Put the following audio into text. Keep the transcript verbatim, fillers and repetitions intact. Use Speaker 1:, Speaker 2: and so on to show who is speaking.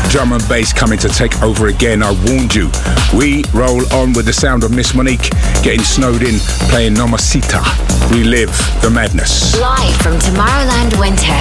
Speaker 1: drum and bass coming to take over again. I warned you. We roll on with the sound of Miss Monique getting snowed in, playing Nomosita. Relive the madness.
Speaker 2: Live from Tomorrowland Winter.